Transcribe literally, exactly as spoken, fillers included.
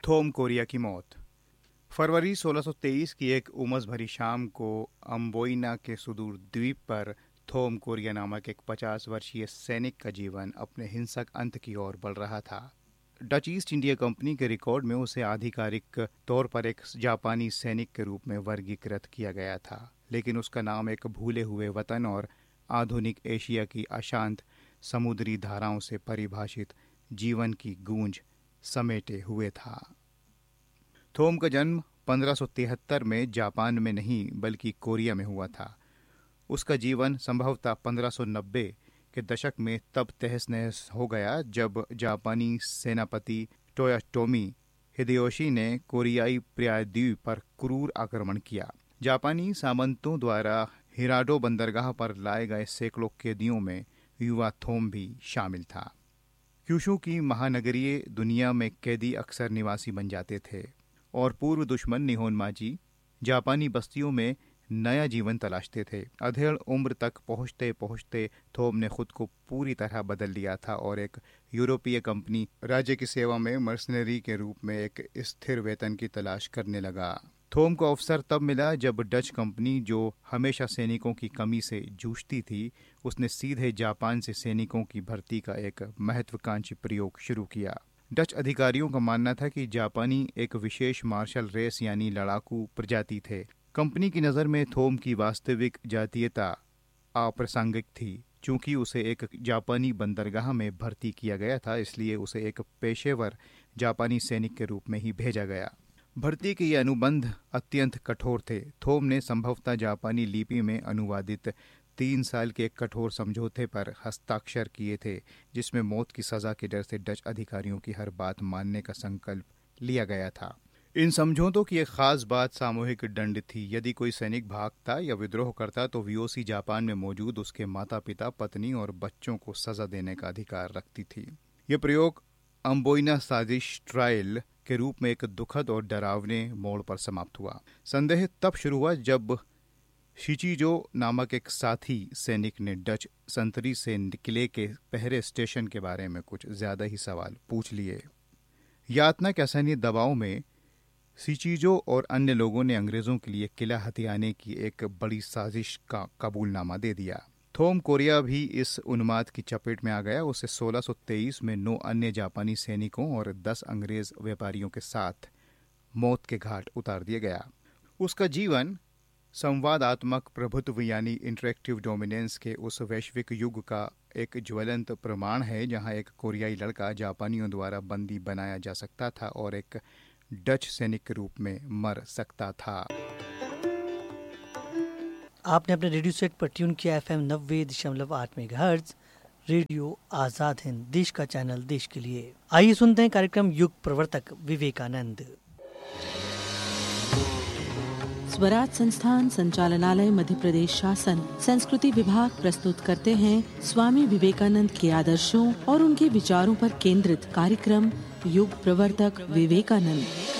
थोम Korea की मौत। फरवरी सोलह सौ तेईस की एक उमस भरी शाम को अम्बोइना के सुदूर द्वीप पर थोम कोरिया नामक एक पचास वर्षीय सैनिक का जीवन अपने हिंसक अंत की ओर बढ़ रहा था। डच ईस्ट इंडिया कंपनी के रिकॉर्ड में उसे आधिकारिक तौर पर एक जापानी सैनिक के रूप में वर्गीकृत किया गया था, लेकिन उसका नाम एक भूले हुए वतन और आधुनिक एशिया की अशांत समुद्री धाराओं से परिभाषित जीवन की गूंज समेटे हुए था। थोम का जन्म पंद्रह सौ तिहत्तर में जापान में नहीं बल्कि कोरिया में हुआ था। उसका जीवन संभवतः पंद्रह सौ नब्बे के दशक में तब तहस नहस हो गया जब जापानी सेनापति टोयोटोमी हिदेयोशी ने कोरियाई प्रायद्वीप पर क्रूर आक्रमण किया। जापानी सामंतों द्वारा हिराडो बंदरगाह पर लाए गए सैकड़ों कैदियों में युवा थोम भी शामिल था। क्यूशू की महानगरीय दुनिया में कैदी अक्सर निवासी बन जाते थे और पूर्व दुश्मन निहोनमाजी जापानी बस्तियों में नया जीवन तलाशते थे। अधेड़ उम्र तक पहुंचते पहुंचते थोम ने खुद को पूरी तरह बदल लिया था और एक यूरोपीय कंपनी राज्य की सेवा में मर्सनरी के रूप में एक स्थिर वेतन की तलाश करने लगा। थोम को अवसर तब मिला जब डच कंपनी, जो हमेशा सैनिकों की कमी से जूझती थी, उसने सीधे जापान से सैनिकों की भर्ती का एक महत्वाकांक्षी प्रयोग शुरू किया। डच अधिकारियों का मानना था कि जापानी एक विशेष मार्शल रेस यानी लड़ाकू प्रजाति थे। कंपनी की नज़र में थोम की वास्तविक जातीयता अप्रासंगिक थी। चूंकि उसे एक जापानी बंदरगाह में भर्ती किया गया था, इसलिए उसे एक पेशेवर जापानी सैनिक के रूप में ही भेजा गया। भर्ती के ये अनुबंध अत्यंत कठोर थे। थोम ने संभवतः जापानी लिपि में अनुवादित तीन साल के एक कठोर समझौते पर हस्ताक्षर किए थे, जिसमें मौत की सजा के डर से डच अधिकारियों की हर बात मानने का संकल्प लिया गया था। इन समझौतों की एक खास बात सामूहिक दंड थी। यदि कोई सैनिक भागता या विद्रोह करता तो वीओसी जापान में मौजूद उसके माता पिता, पत्नी और बच्चों को सजा देने का अधिकार रखती थी। यह प्रयोग अम्बोइना साजिश ट्रायल के रूप में एक दुखद और डरावने मोड़ पर समाप्त हुआ। संदेह तब शुरू हुआ जब शिचिजो नामक एक साथी सैनिक ने डच संतरी से किले के पहरे स्टेशन के बारे में कुछ ज्यादा ही सवाल पूछ लिए। यातना के असहनीय दबाव में शिचिजो और अन्य लोगों ने अंग्रेजों के लिए किला हथियाने की एक बड़ी साजिश का कबूलनामा दे दिया। थोम कोरिया भी इस उन्माद की चपेट में आ गया। उसे सोलह सौ तेईस में नौ अन्य जापानी सैनिकों और दस अंग्रेज व्यापारियों के साथ मौत के घाट उतार दिया गया। उसका जीवन संवादात्मक प्रभुत्व यानी इंटरेक्टिव डोमिनेंस के उस वैश्विक युग का एक ज्वलंत प्रमाण है जहां एक कोरियाई लड़का जापानियों द्वारा बंदी बनाया जा सकता था और एक डच सैनिक के रूप में मर सकता था। आपने अपने रेडियो सेट पर ट्यून किया एफ एम नब्बे दशमलव आठ मेगाहर्ट्ज, रेडियो आजाद हिंद, देश का चैनल देश के लिए। आइए सुनते हैं कार्यक्रम युग प्रवर्तक विवेकानंद। स्वराज संस्थान संचालनालय मध्य प्रदेश शासन संस्कृति विभाग प्रस्तुत करते हैं स्वामी विवेकानंद के आदर्शों और उनके विचारों पर केंद्रित कार्यक्रम युग प्रवर्तक विवेकानंद।